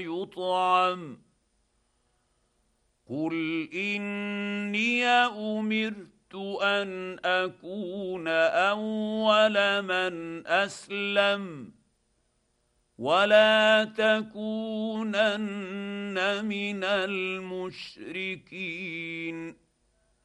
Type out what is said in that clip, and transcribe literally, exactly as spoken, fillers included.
يطعم قل اني امرت ان اكون اول من اسلم ولا تكونن من المشركين